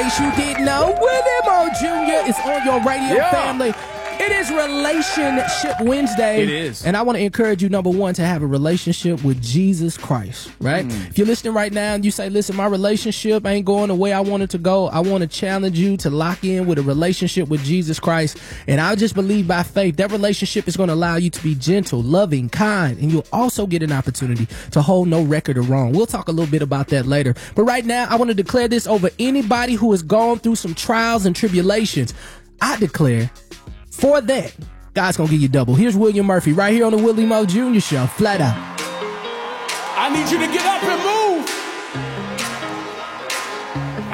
case you didn't know, Willie Mo Jr. is on your radio family. It is Relationship Wednesday. It is. And I want to encourage you, number one, to have a relationship with Jesus Christ, right? If you're listening right now and you say, listen, my relationship ain't going the way I want it to go, I want to challenge you to lock in with a relationship with Jesus Christ. And I just believe by faith that relationship is going to allow you to be gentle, loving, kind, and you'll also get an opportunity to hold no record of wrong. We'll talk a little bit about that later. But right now, I want to declare this over anybody who has gone through some trials and tribulations. I declare, for that, God's gonna give you double. Here's William Murphy right here on the Willie Mo Jr. Show, flat out. I need you to get up and move.